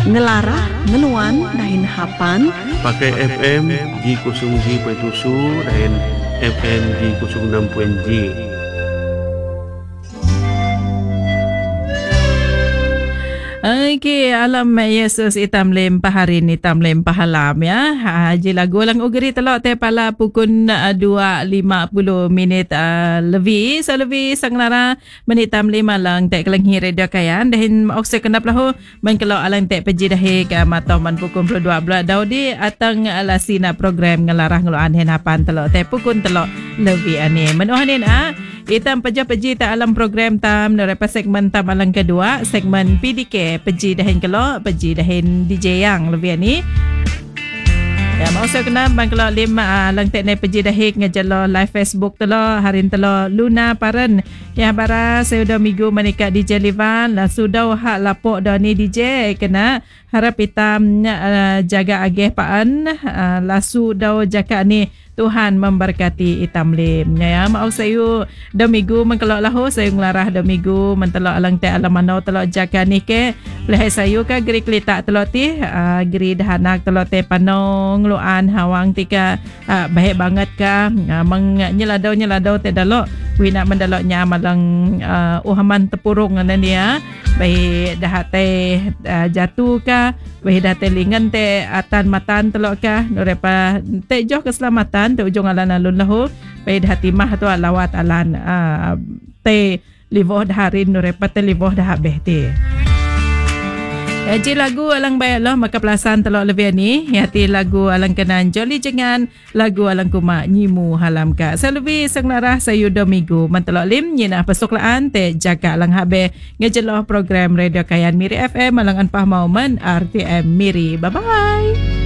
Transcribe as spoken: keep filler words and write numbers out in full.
ngelarah ngeluan dahin hapan pakai F M G kosong G tujuh dan F M G kosong enam G. Okey, alam Yesus itam lem paharin itam lem pahalam ya. Haji lagu lang ugeri telok te pala pukul dua lima puluh minit uh, lebih. So lebih sangnara menit tam lima lang te kelenghi radio kayan. Dahin okse kenap lahu man kalau alang te peji dahi ke matoman pukul dua belas daudi atang lasina program ngelarah ngeluan henapan telok te pukul telok lebih ani. Menuhanin ah itam peja-peji ta alam program tam daripada segmen tam alang kedua, segmen P D K peji dahin kelok, peji dahin D J yang lebih ni. Ya, mau saya kena bang kelok lima alang tekne peji dahin ngejalo live Facebook telo harin telo Luna Paren. Ya bara saya udah minggu menikah D J Livan lah sudah hak lapok dah ni D J kena harap hitam uh, jaga ageh paan uh, lasu dah jaga ni Tuhan memberkati itam lim. Ya, mau saya dah minggu mengkelok lahu saya ngelarah dah minggu mentelok alang te alam manau telok jaga ni ke. Lehai saya ka geri kelita telok ti uh, geri dahanak telok te panong luan hawang tika uh, baik banget ka uh, meng nyeladau nyeladau te dalok wina mendaloknya malang uh, uhaman tepurung ngana dia baik dah te uh, jatuh ka baik dah te lingan te atan matan telok ka norepa te joh keselamatan te ujung alan alun lahu baik dah timah tu lawat alan uh, te livoh daharin norepa te livoh dah habeh te. Haji lagu alang baik lah maka pelasan telok lebih ni hati lagu alang kenan joli jengan lagu alang kuma nyimu halam ka selebih sengnarah sayudo minggu mentelok lim nyinah pesuklaan te jaga alang habe ngejeloh program radio kayan Miri F M alang anpah maumen R T M Miri. Bye bye.